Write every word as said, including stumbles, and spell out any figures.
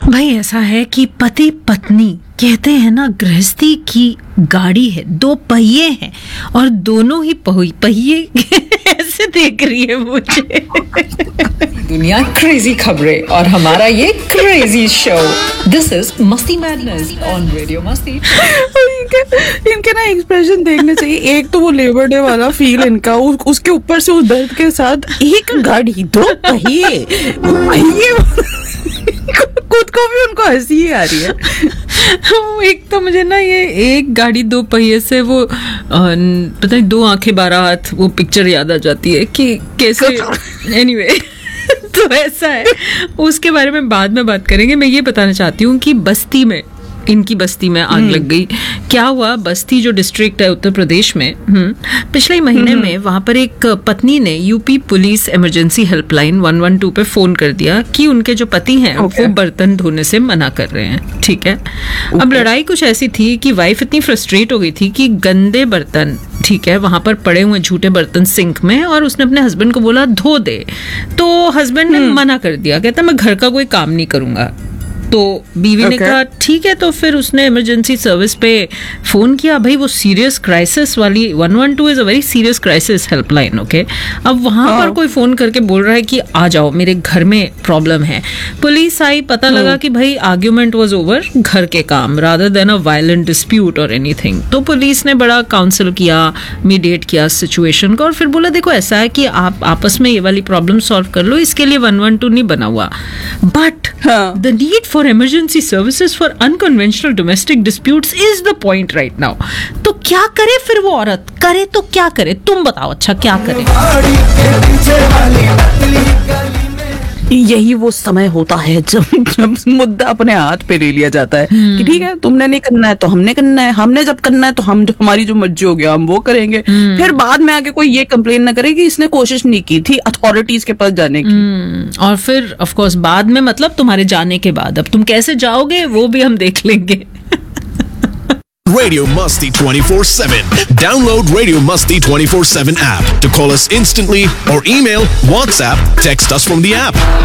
भाई ऐसा है कि पति पत्नी कहते हैं ना, गृहस्थी की गाड़ी है, दो पहिए हैं और दोनों ही पहि- पहिए ऐसे देख रही है मुझे। दुनिया क्रेजी खबरें और हमारा ये क्रेजी शो। दिस इज मस्ती मैडनेस ऑन रेडियो मस्ती। इनके, इनके ना एक्सप्रेशन देखने चाहिए। एक तो वो लेबर डे वाला फील इनका, उ, उसके ऊपर से उस दर्द के साथ एक गाड़ी दो पहिए पहिए खुद को भी उनको हंसी ही आ रही है। एक तो मुझे ना ये एक गाड़ी दो पहिए से वो आ, पता नहीं दो आंखें बारह हाथ वो पिक्चर याद आ जाती है कि कैसे। एनीवे तो ऐसा है, उसके बारे में बाद में बात करेंगे। मैं ये बताना चाहती हूँ कि बस्ती में, इनकी बस्ती में आग लग गई। क्या हुआ, बस्ती जो डिस्ट्रिक्ट है उत्तर प्रदेश में, पिछले महीने में वहां पर एक पत्नी ने UP police emergency helpline one one two पे फोन कर दिया कि उनके जो पति हैं okay. वो बर्तन धोने से मना कर रहे हैं। ठीक है okay. अब लड़ाई कुछ ऐसी थी कि वाइफ इतनी फ्रस्ट्रेट हो गई थी कि गंदे बर्तन, ठीक है, वहां पर पड़े हुए झूठे बर्तन सिंक में, और उसने अपने हस्बैंड को बोला धो दे, तो हस्बैंड ने मना कर दिया, कहता मैं घर का कोई काम नहीं करूंगा। तो बीवी okay. ने कहा ठीक है, तो फिर उसने इमरजेंसी सर्विस पे फोन किया। भाई वो सीरियस क्राइसिस वाली one one two is a very serious crisis helpline. Okay, अब वहां oh. पर कोई फोन करके बोल रहा है कि आ जाओ, मेरे घर में प्रॉब्लम है। पुलिस आई, पता oh. लगा कि भाई आर्ग्यूमेंट वाज ओवर घर के काम रादर देन अ वायलेंट डिस्प्यूट और एनीथिंग। तो पुलिस ने बड़ा काउंसिल किया, मीडिएट किया सिचुएशन को, और फिर बोला देखो ऐसा है कि आप आपस में ये वाली प्रॉब्लम सॉल्व कर लो, इसके लिए वन वन टू नहीं बना हुआ, but the need for emergency services for unconventional domestic disputes is the point right now। तो क्या करे फिर वो औरत, करे तो क्या करे, तुम बताओ अच्छा क्या करे। यही वो समय होता है जब जब मुद्दा अपने हाथ पे ले लिया जाता है कि ठीक है तुमने नहीं करना है तो हमने करना है, हमने जब करना है तो हम जो हमारी जो मर्जी हो गया हम वो करेंगे। फिर बाद में आके कोई ये कंप्लेन ना करे कि इसने कोशिश नहीं की थी अथॉरिटीज के पास जाने की। और फिर ऑफ कोर्स बाद में, मतलब तुम्हारे जाने के बाद अब तुम कैसे जाओगे वो भी हम देख लेंगे। Radio Musty twenty-four seven. Download Radio Musty twenty-four seven app to call us instantly or email, WhatsApp, text us from the app.